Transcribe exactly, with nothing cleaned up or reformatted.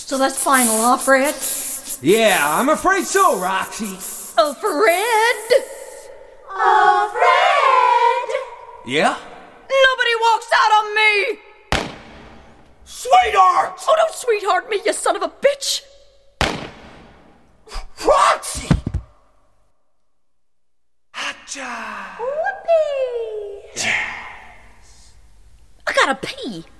So that's final, huh, Fred? Yeah, I'm afraid so, Roxy. Oh, Fred? Oh, Fred! Yeah? Nobody walks out on me! Sweetheart! Oh, don't sweetheart me, you son of a bitch! Roxy! Hotcha! Whoopee! I gotta pee.